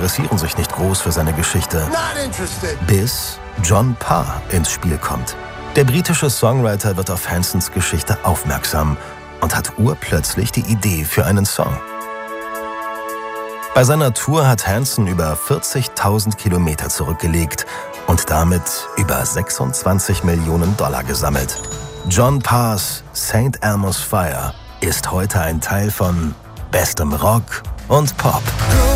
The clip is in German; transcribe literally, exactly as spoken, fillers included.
interessieren sich nicht groß für seine Geschichte, bis John Parr ins Spiel kommt. Der britische Songwriter wird auf Hansons Geschichte aufmerksam und hat urplötzlich die Idee für einen Song. Bei seiner Tour hat Hanson über vierzigtausend Kilometer zurückgelegt und damit über sechsundzwanzig Millionen Dollar gesammelt. John Parrs Saint Elmo's Fire ist heute ein Teil von bestem Rock und Pop.